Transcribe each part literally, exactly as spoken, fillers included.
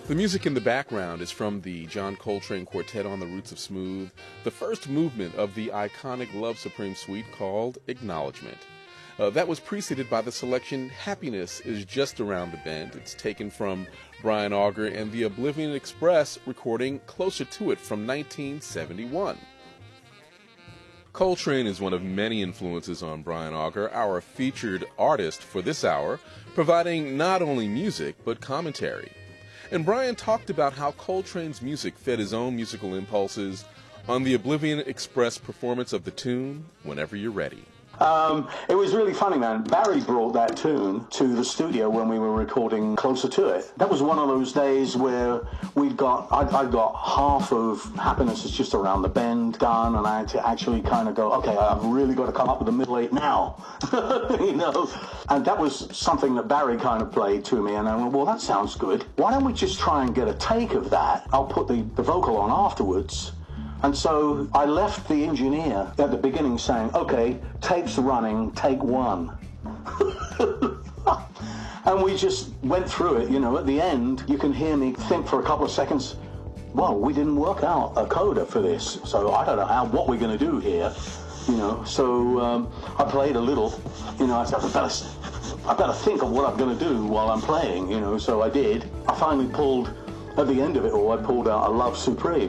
The music in the background is from the John Coltrane Quartet on the Roots of Smooth, the first movement of the iconic Love Supreme suite called Acknowledgement. Uh, that was preceded by the selection Happiness is Just Around the Bend. It's taken from Brian Auger and the Oblivion Express recording Closer to It from nineteen seventy-one. Coltrane is one of many influences on Brian Auger, our featured artist for this hour, providing not only music but commentary. And Brian talked about how Coltrane's music fed his own musical impulses on the Oblivion Express performance of the tune, Whenever You're Ready. Um, it was really funny, man. Barry brought that tune to the studio when we were recording Closer to It. That was one of those days where we'd got, I'd, I'd got half of Happiness is Just Around the Bend done, and I had to actually kind of go, okay, I've really got to come up with the middle eight now, you know. And that was something that Barry kind of played to me, and I went, well, that sounds good. Why don't we just try and get a take of that? I'll put the, the vocal on afterwards. And so I left the engineer at the beginning saying, okay, tape's running, take one. And we just went through it, you know. At the end, you can hear me think for a couple of seconds, well, we didn't work out a coda for this, so I don't know how what we're going to do here, you know. So um, I played a little, you know, I said, I better, I better think of what I'm going to do while I'm playing, you know, so I did. I finally pulled, at the end of it all, I pulled out a Love Supreme.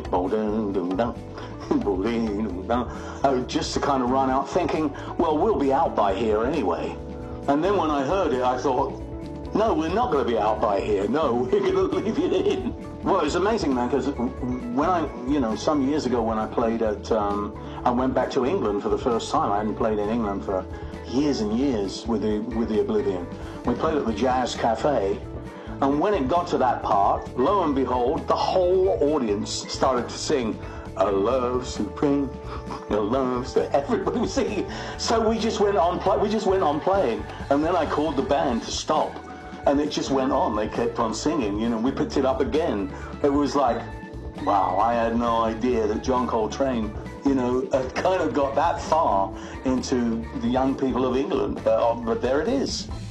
Uh, just to kind of run out thinking, well, we'll be out by here anyway. And then when I heard it, I thought, no, we're not going to be out by here. No, we're going to leave it in. Well, it was amazing, man, because when I, you know, some years ago when I played at, um, I went back to England for the first time. I hadn't played in England for years and years with the, with the Oblivion. We played at the Jazz Cafe. And when it got to that part, lo and behold, the whole audience started to sing, a love supreme, a love, so everybody was singing. So we just went on play, we just went on playing, and then I called the band to stop, and it just went on. They kept on singing, you know. We picked it up again. It was like, wow, I had no idea that John Coltrane, you know, had kind of got that far into the young people of England, but, uh, but there it is.